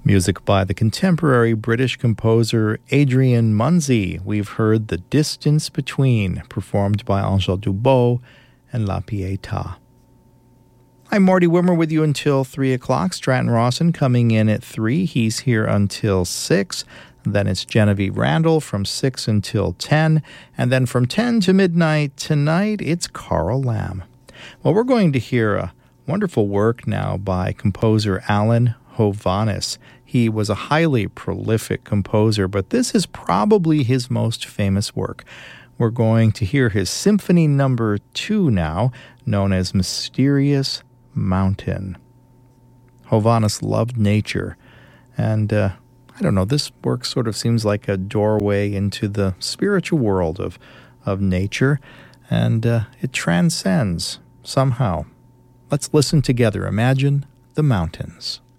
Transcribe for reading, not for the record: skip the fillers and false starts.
Music by the contemporary British composer Adrian Munzi. We've heard The Distance Between, performed by Angèle Dubot and La Pietà. I'm Marty Wimmer with you until 3 o'clock. Stratton Rawson coming in at 3. He's here until 6. Then it's Genevieve Randall from 6 until 10. And then from 10 to midnight tonight, it's Carl Lamb. Well, we're going to hear a wonderful work now by composer Alan Hovhaness. He was a highly prolific composer, but this is probably his most famous work. We're going to hear his Symphony No. 2 now, known as Mysterious Mountain. Hovhaness loved nature, and I don't know, this work sort of seems like a doorway into the spiritual world of nature, and it transcends somehow. Let's listen together. Imagine the mountains.